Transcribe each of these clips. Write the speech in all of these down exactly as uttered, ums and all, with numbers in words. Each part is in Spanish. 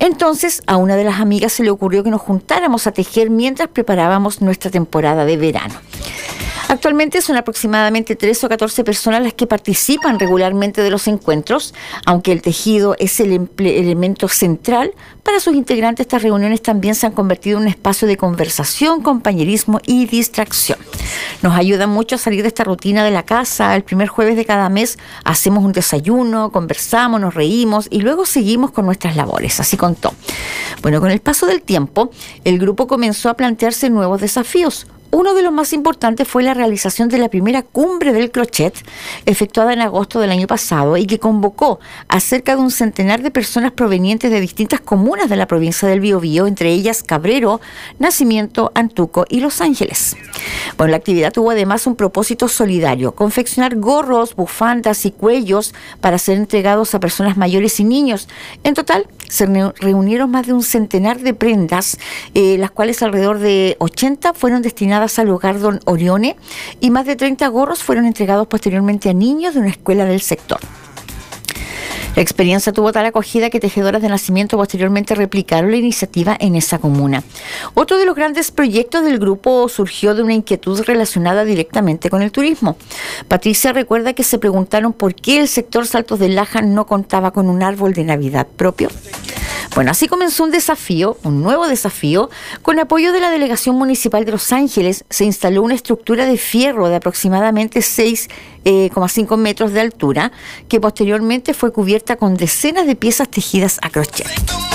Entonces a una de las amigas se le ocurrió que nos juntáramos a tejer mientras preparábamos nuestra temporada de verano. Actualmente son aproximadamente trece o catorce personas las que participan regularmente de los encuentros, aunque el tejido es el emple- elemento central. Para sus integrantes, estas reuniones también se han convertido en un espacio de conversación, compañerismo y distracción. Nos ayuda mucho a salir de esta rutina de la casa. El primer jueves de cada mes hacemos un desayuno, conversamos, nos reímos y luego seguimos con nuestras labores, así contó. Bueno, con el paso del tiempo, el grupo comenzó a plantearse nuevos desafíos. Uno de los más importantes fue la realización de la primera cumbre del crochet, efectuada en agosto del año pasado y que convocó a cerca de un centenar de personas provenientes de distintas comunas de la provincia del Biobío, entre ellas Cabrero, Nacimiento, Antuco y Los Ángeles. Bueno, la actividad tuvo además un propósito solidario: confeccionar gorros, bufandas y cuellos para ser entregados a personas mayores y niños. En total, se reunieron más de un centenar de prendas, eh, las cuales alrededor de ochenta fueron destinadas al hogar Don Orione y más de treinta gorros fueron entregados posteriormente a niños de una escuela del sector. La experiencia tuvo tal acogida que tejedoras de Nacimiento posteriormente replicaron la iniciativa en esa comuna. Otro de los grandes proyectos del grupo surgió de una inquietud relacionada directamente con el turismo. Patricia recuerda que se preguntaron por qué el sector Saltos del Laja no contaba con un árbol de Navidad propio. Bueno, así comenzó un desafío, un nuevo desafío. Con apoyo de la Delegación Municipal de Los Ángeles, se instaló una estructura de fierro de aproximadamente seis coma cinco metros de altura, que posteriormente fue cubierta con decenas de piezas tejidas a crochet.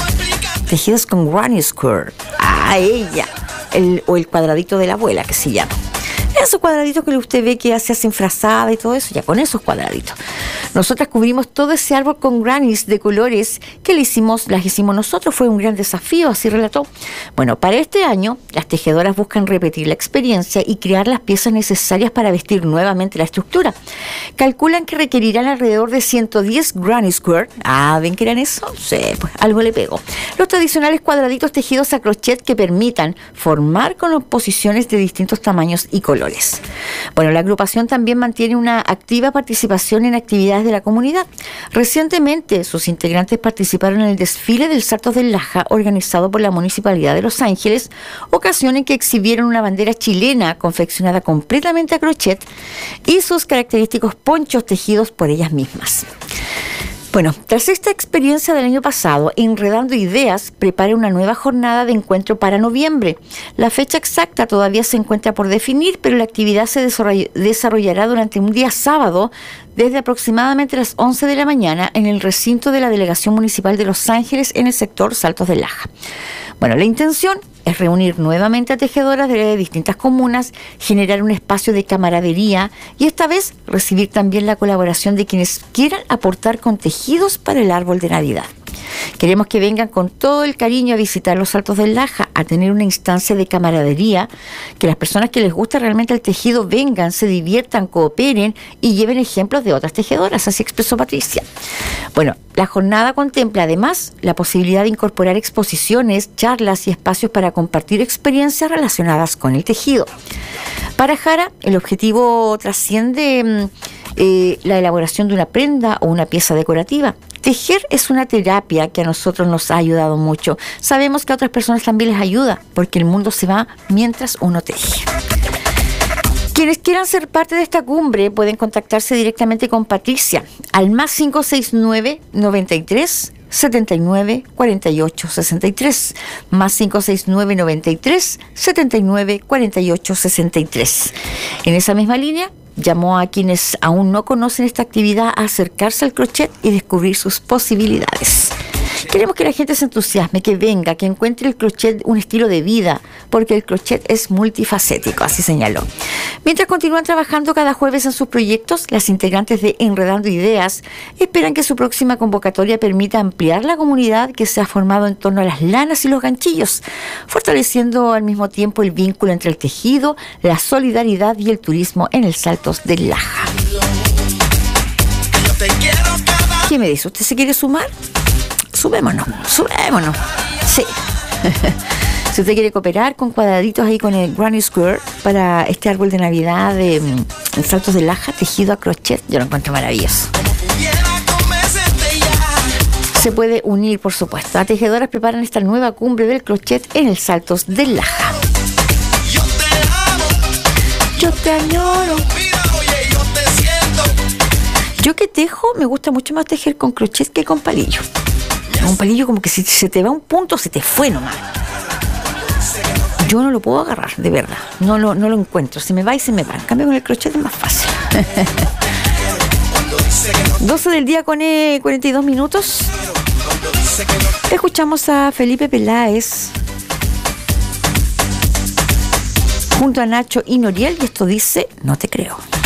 Tejidas con granny square. Ah, ella. El, o el cuadradito de la abuela, que se llama. Esos cuadraditos que usted ve que se hacen frazada y todo eso, ya con esos cuadraditos. Nosotras cubrimos todo ese árbol con grannies de colores que le hicimos, las hicimos nosotros. Fue un gran desafío, así relató. Bueno, para este año, las tejedoras buscan repetir la experiencia y crear las piezas necesarias para vestir nuevamente la estructura. Calculan que requerirán alrededor de ciento diez granny square. Ah, ¿ven que eran eso? Sí, pues algo le pegó. Los tradicionales cuadraditos tejidos a crochet que permitan formar con posiciones de distintos tamaños y colores. Bueno, la agrupación también mantiene una activa participación en actividades de la comunidad. Recientemente, sus integrantes participaron en el desfile del Saltos del Laja, organizado por la Municipalidad de Los Ángeles, ocasión en que exhibieron una bandera chilena confeccionada completamente a crochet y sus característicos ponchos tejidos por ellas mismas. Bueno, tras esta experiencia del año pasado, Enredando Ideas prepara una nueva jornada de encuentro para noviembre. La fecha exacta todavía se encuentra por definir, pero la actividad se desarrollará durante un día sábado, desde aproximadamente las once de la mañana, en el recinto de la Delegación Municipal de Los Ángeles, en el sector Saltos del Laja. Bueno, la intención es reunir nuevamente a tejedoras de distintas comunas, generar un espacio de camaradería y esta vez recibir también la colaboración de quienes quieran aportar con tejidos para el árbol de Navidad. Queremos que vengan con todo el cariño a visitar los Saltos del Laja, a tener una instancia de camaradería, que las personas que les gusta realmente el tejido vengan, se diviertan, cooperen y lleven ejemplos de otras tejedoras, así expresó Patricia. Bueno, la jornada contempla además la posibilidad de incorporar exposiciones, charlas y espacios para compartir experiencias relacionadas con el tejido. Para Jara, el objetivo trasciende eh, la elaboración de una prenda o una pieza decorativa. Tejer es una terapia que a nosotros nos ha ayudado mucho. Sabemos que a otras personas también les ayuda, porque el mundo se va mientras uno teje. Quienes quieran ser parte de esta cumbre pueden contactarse directamente con Patricia al más cinco seis nueve, noventa y tres, setenta y nueve, cuarenta y ocho, sesenta y tres, más cinco seis nueve, noventa y tres, setenta y nueve, cuarenta y ocho, sesenta y tres. En esa misma línea, llamó a quienes aún no conocen esta actividad a acercarse al crochet y descubrir sus posibilidades. Queremos que la gente se entusiasme, que venga, que encuentre el crochet un estilo de vida, porque el crochet es multifacético, así señaló. Mientras continúan trabajando cada jueves en sus proyectos, las integrantes de Enredando Ideas esperan que su próxima convocatoria permita ampliar la comunidad que se ha formado en torno a las lanas y los ganchillos, fortaleciendo al mismo tiempo el vínculo entre el tejido, la solidaridad y el turismo en el Saltos del Laja. ¿Qué me dice? ¿Usted se quiere sumar? Subémonos, subémonos. Sí. Si usted quiere cooperar con cuadraditos ahí con el Granny Square para este árbol de Navidad de um, Saltos del Laja, tejido a crochet, yo lo encuentro maravilloso. se puede unir, por supuesto. Las tejedoras preparan esta nueva cumbre del crochet en el Saltos del Laja. Yo te amo, yo te añoro. Mira, oye, yo te siento. Yo que tejo, me gusta mucho más tejer con crochet que con palillo. Un palillo como que si se te va un punto, se te fue nomás. Yo no lo puedo agarrar, de verdad. No lo, no lo encuentro. Se me va y se me va. En cambio, con el crochet es más fácil. doce del día con eh, cuarenta y dos minutos. Escuchamos a Felipe Peláez junto a Nacho y Noriel, y esto dice: no te creo.